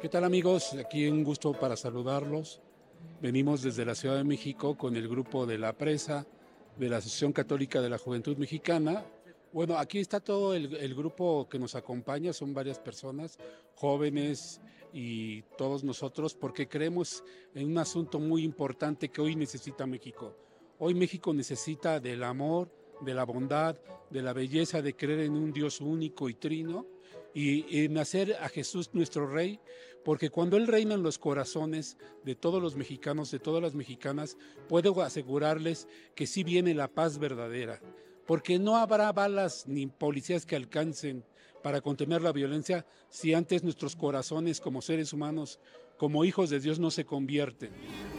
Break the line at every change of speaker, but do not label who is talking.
¿Qué tal, amigos? Aquí un gusto para saludarlos. Venimos desde la Ciudad de México con el grupo de La Presa, de la Asociación Católica de la Juventud Mexicana. Bueno, aquí está todo el grupo que nos acompaña, son varias personas, jóvenes y todos nosotros, porque creemos en un asunto muy importante que hoy necesita México. Hoy México necesita del amor, de la bondad, de la belleza de creer en un Dios único y trino y en hacer a Jesús nuestro Rey, porque cuando Él reina en los corazones de todos los mexicanos, de todas las mexicanas, puedo asegurarles que sí viene la paz verdadera, porque no habrá balas ni policías que alcancen para contener la violencia si antes nuestros corazones como seres humanos, como hijos de Dios, no se convierten.